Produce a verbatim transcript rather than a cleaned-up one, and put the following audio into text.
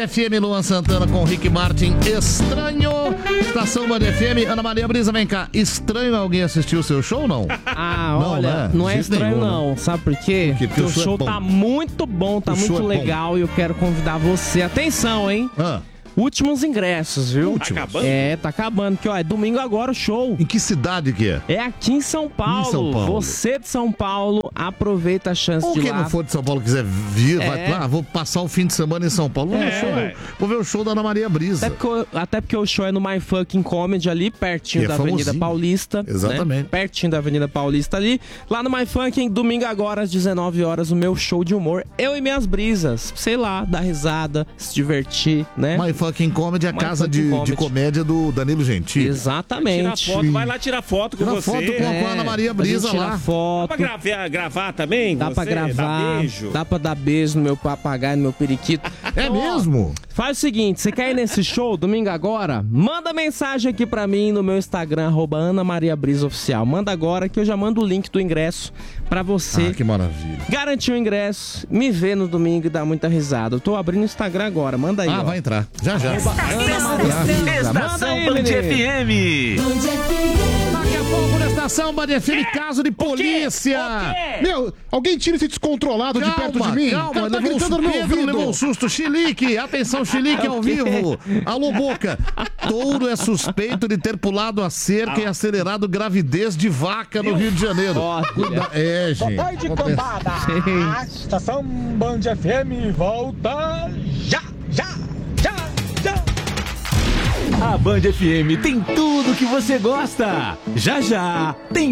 F M, Luan Santana com Rick Martin, Estranho. Estação Band F M, Ana Maria Brisa, vem cá. Estranho alguém assistiu o seu show ou não? Ah, não, olha, né? não é estranho nenhum, não. né? Sabe por quê? Por quê? Porque Porque o o show show é bom. tá muito bom, tá O show muito é legal e eu quero convidar você. Atenção, hein? Ah, Últimos ingressos, viu? Últimos? Tá acabando? É, tá acabando. Porque, ó, é domingo agora o show. em que cidade que é? É aqui em São Paulo. Em São Paulo. Você de São Paulo, aproveita a chance Ou de ir quem lá. não for de São Paulo quiser vir, É. vai lá, vou passar o fim de semana em São Paulo. Vou, ver, É, o show, ué. vou ver o show da Ana Maria Brisa. Até porque, até porque o show é no My Fucking Comedy ali, pertinho E é da Avenida famosinho. Paulista. Exatamente. Né? Pertinho da Avenida Paulista ali. Lá no My Fucking, domingo agora, às dezenove horas, o meu show de humor. Eu e minhas brisas. Sei lá, dar risada, se divertir, né? My Fucking Comedy é a My casa Fucking de, Comedy. de comédia do Danilo Gentili. Tirar Exatamente. foto, vai lá tirar foto com Tira você. foto com a É, Ana Maria pra gente Brisa tirar lá. Dá foto. pra gravar, gravar também? Dá você? pra gravar, Dá beijo? dá pra dar beijo no meu papagaio, no meu periquito. É Ó, mesmo? Faz o seguinte, você quer ir nesse show domingo agora? Manda mensagem aqui pra mim no meu Instagram, arroba Ana Maria Brisa Oficial. Manda agora que eu já mando o link do ingresso pra você. Ah, que maravilha. Garantir o ingresso, me ver no domingo e dar muita risada. Eu tô abrindo o Instagram agora, manda aí, Ah, ó. vai entrar. Já, já. Ana Maria Brisa. Manda aí, Band menino. F M. Daqui a pouco na estação Band F M, caso de polícia. Meu, alguém tira esse descontrolado de perto de mim? Calma, O cara tá levou um gritando no meu Pedro ouvido. levou um susto. Chilique, atenção, Chilique ao vivo. Alô, Boca. Touro é suspeito de ter pulado a cerca e acelerado gravidez de vaca no Rio de Janeiro. Olha. Cuida- É, gente. Papai de Acontece. cambada, a estação Band F M volta já, já, já, já. A Band F M tem tudo que você gosta. Já já tem